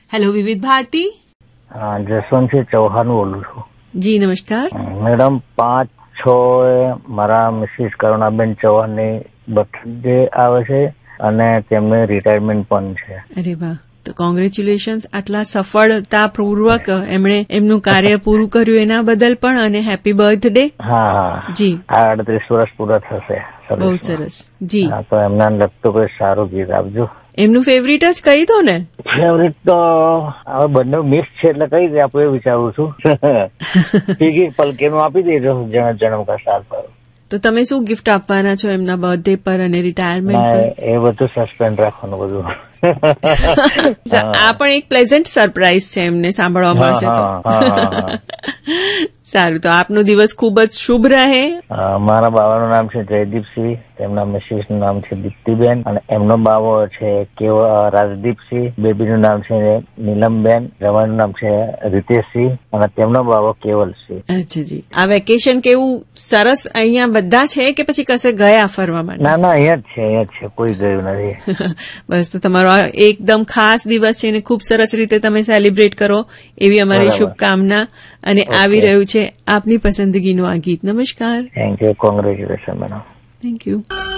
Hello વિવિધ ભારતી. જસવંતસિંહ ચૌહાણ બોલું છું. જી નમસ્કાર મેડમ. 5/6 મારા મિસિસ કરુણાબેન ચૌહાણની બર્થડે આવે છે અને તેમને રિટાયરમેન્ટ પણ છે. અરે વાહ, તો કોંગ્રેચ્યુલેશન્સ. આટલા સફળતાપૂર્વક એમણે એમનું કાર્ય પૂરું કર્યું એના બદલ પણ, અને હેપી બર્થડે. હા જી. 38 વર્ષ પૂરા થશે. બહુ સરસ. જી. તો એમના લગતું કોઈ સારું ગીત આપજો. એમનું ફેવરિટ જ કહી દો ને. ફેવરિટ તો હવે બંને મિક્સ છે એટલે કઈ દે આપું એ વિચારું છું. ટીકી પલકેનું આપી દેજો જન્મ કા સાલ પર. તો તમે શું ગિફ્ટ આપવાના છો એમના બર્થડે પર અને રિટાયરમેન્ટ પર? એ બધું સસ્પેન્ડ રાખવાનું બધું. આ પણ એક પ્લેઝન્ટ સરપ્રાઈઝ છે એમને સાંભળવા મળશે. સારું, તો આપનો દિવસ ખૂબ જ શુભ રહે. મારા બાબાનું નામ છે જયદીપસિંહ, તેમના મિસિસ નું નામ છે દીપ્તિબેન, અને એમનો બાબો છે રાજદીપસિંહ, બેબીનું નામ છે નીલમબેન, રવાનું નામ છે રીતેશસિંહ, અને તેમનો બાબો કેવલસિંહ. અચ્છા જી. આ વેકેશન કેવું સરસ અહીંયા બધા છે કે પછી કશે ગયા ફરવા માટે? ના અહીંયા જ છે, કોઈ ગયું નથી. બસ, તો તમારો એકદમ ખાસ દિવસ છે અને ખૂબ સરસ રીતે તમે સેલિબ્રેટ કરો એવી અમારી શુભકામના. અને આવી રહ્યું છે આપની પસંદગીનું આ ગીત. નમસ્કાર. Thank you. Congratulation madam. Thank you.